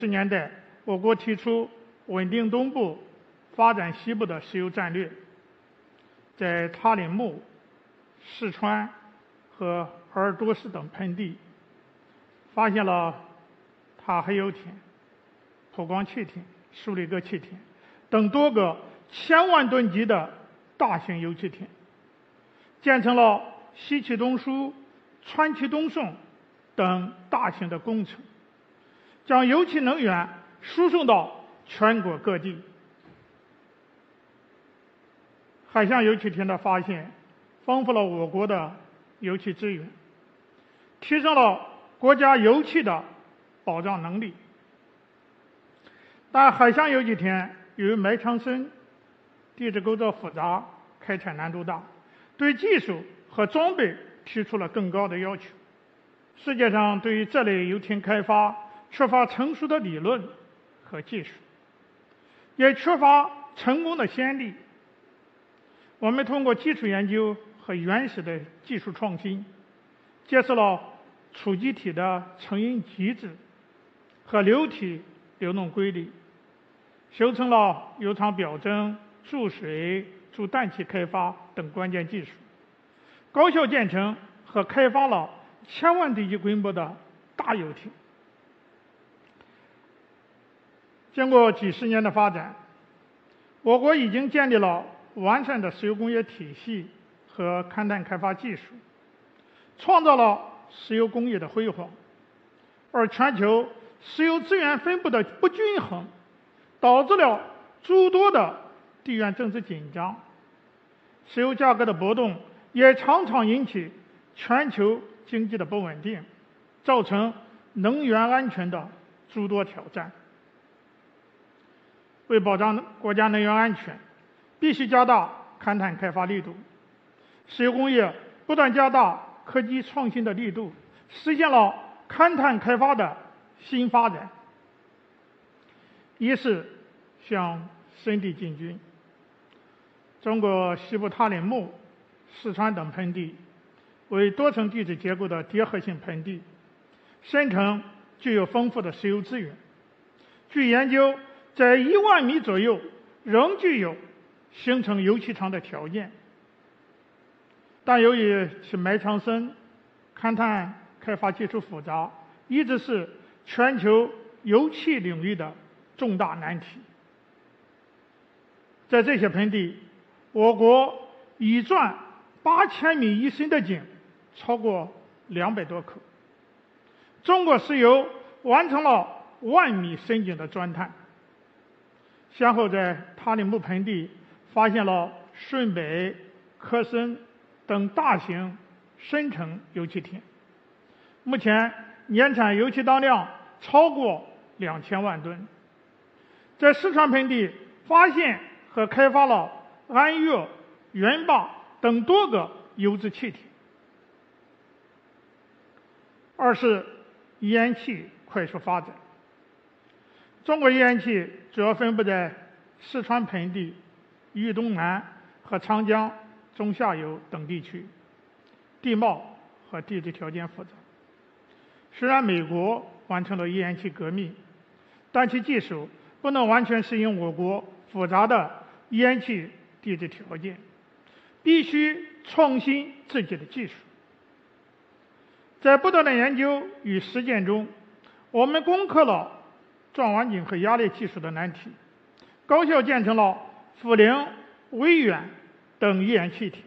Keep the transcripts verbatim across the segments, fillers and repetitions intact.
十年代，我国提出稳定东部、发展西部的石油战略，在塔里木、四川和鄂尔多斯等盆地，发现了塔黑油田、普光气田、舒里格气田等多个千万吨级的大型油气田，建成了西气东输、川气东送等大型的工程，将油气能源输送到全国各地。海象油气田的发现，丰富了我国的油气资源，提升了国家油气的保障能力。但海象油气田由于埋藏深、地质构造复杂、开采难度大，对技术和装备提出了更高的要求。世界上对于这类油田开发缺乏成熟的理论和技术，也缺乏成功的先例。我们通过基础研究和原始的技术创新，揭示了储积体的成因机制和流体流动规律，形成了油厂表征、注水、助氮气开发等关键技术，高效建成和开发了千万吨级规模的大油田。经过几十年的发展，我国已经建立了完善的石油工业体系和勘探开发技术，创造了石油工业的辉煌。而全球石油资源分布的不均衡，导致了诸多的地缘政治紧张，石油价格的波动也常常引起全球经济的不稳定，造成能源安全的诸多挑战。为保障国家能源安全，必须加大勘探开发力度。石油工业不断加大科技创新的力度，实现了勘探开发的新发展。一是向深地进军。中国西部塔里木、四川等盆地为多层地质结构的叠合性盆地，深层具有丰富的石油资源。据研究，在一万米左右仍具有形成油气厂的条件，但由于其埋藏深、勘探开发技术复杂，一直是全球油气领域的重大难题。在这些盆地，我国已钻八千米以深的井超过两百多口，中国石油完成了万米深井的钻探，先后在塔里木盆地发现了顺北、科森等大型深层油气田，目前年产油气当量超过两千万吨。在四川盆地发现和开发了安岳、元坝等多个油质气田。二是页岩气快速发展。中国页岩气主要分布在四川盆地、豫东南和长江中下游等地区，地貌和地质条件复杂。虽然美国完成了页岩气革命，但其技术不能完全适应我国复杂的页岩气地质条件，必须创新自己的技术。在不断的研究与实践中，我们攻克了钻挖井和压裂技术的难题，高效建成了涪陵、威远等页岩气田。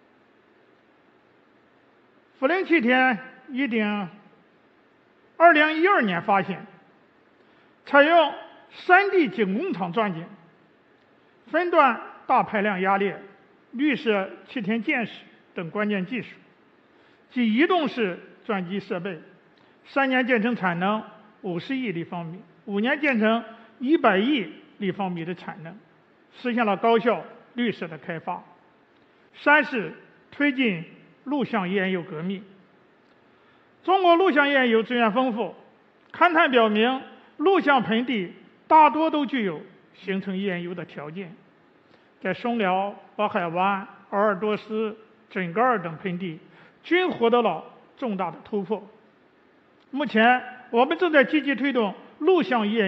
涪陵气田一定二零一二年发现，采用山地井工厂钻井，分段大排量压裂、绿色气田建室等关键技术及移动式钻机设备，三年建成产能五十亿立方米，五年建成一百亿立方米的产能，实现了高效绿色的开发。三是推进陆相页岩油革命。中国陆相页岩油资源丰富，勘探表明陆相盆地大多都具有形成页岩油的条件，在松辽、渤海湾、鄂尔多斯、准噶尔等盆地均获得了重大的突破。目前我们正在积极推动陆相页岩